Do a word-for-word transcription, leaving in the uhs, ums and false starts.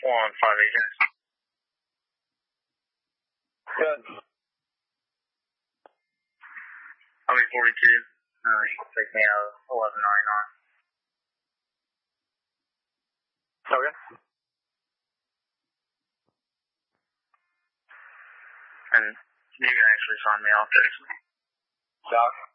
one five eight guys. Good. I'll be forty-two. Uh, take me out eleven ninety-nine. Okay. And you can actually sign me off, Jason. Doc.